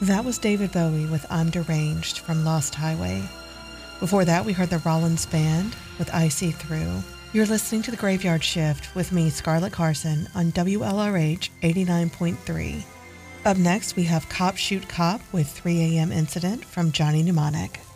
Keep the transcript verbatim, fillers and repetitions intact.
That was David Bowie with I'm Deranged from Lost Highway. Before that, we heard the Rollins Band with I See Through. You're listening to The Graveyard Shift with me, Scarlett Carson, on W L R H eighty-nine point three. Up next, we have Cop Shoot Cop with three a.m. Incident from Johnny Mnemonic.